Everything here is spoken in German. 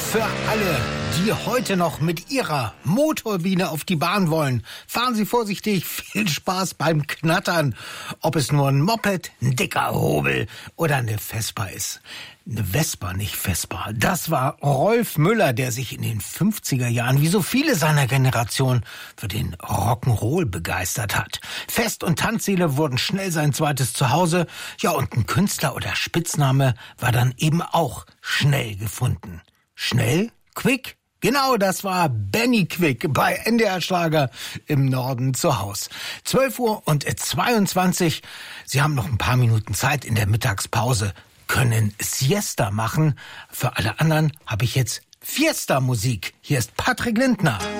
Für alle, die heute noch mit ihrer Motorbiene auf die Bahn wollen, fahren Sie vorsichtig, viel Spaß beim Knattern. Ob es nur ein Moped, ein dicker Hobel oder eine Vespa ist. Eine Vespa, nicht Vespa. Das war Rolf Müller, der sich in den 50er Jahren, wie so viele seiner Generation, für den Rock'n'Roll begeistert hat. Fest- und Tanzsäle wurden schnell sein zweites Zuhause. Ja, und ein Künstler oder Spitzname war dann eben auch schnell gefunden. Schnell? Quick? Genau, das war Benny Quick bei NDR Schlager im Norden zu Haus. 12:22 Uhr. Sie haben noch ein paar Minuten Zeit in der Mittagspause, können Siesta machen. Für alle anderen habe ich jetzt Fiesta-Musik. Hier ist Patrick Lindner.